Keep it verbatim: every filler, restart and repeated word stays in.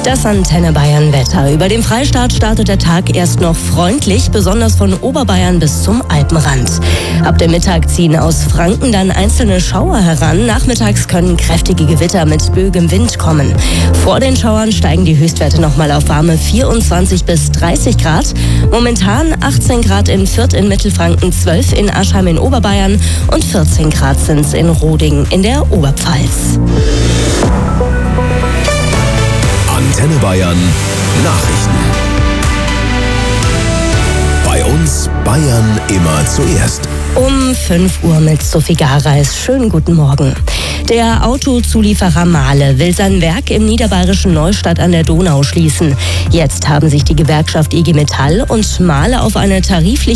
Das Antenne Bayern Wetter. Über dem Freistaat startet der Tag erst noch freundlich, besonders von Oberbayern bis zum Alpenrand. Ab dem Mittag ziehen aus Franken dann einzelne Schauer heran. Nachmittags können kräftige Gewitter mit böigem Wind kommen. Vor den Schauern steigen die Höchstwerte nochmal auf warme vierundzwanzig bis dreißig Grad. Momentan achtzehn Grad in Fürth in Mittelfranken, zwölf in Aschheim in Oberbayern und vierzehn Grad sind es in Roding in der Oberpfalz. Antenne Bayern Nachrichten. Bei uns Bayern immer zuerst. Um fünf Uhr mit Sophie Gareis. Schönen guten Morgen. Der Autozulieferer Mahle will sein Werk im niederbayerischen Neustadt an der Donau schließen. Jetzt haben sich die Gewerkschaft I G Metall und Mahle auf eine tarifliche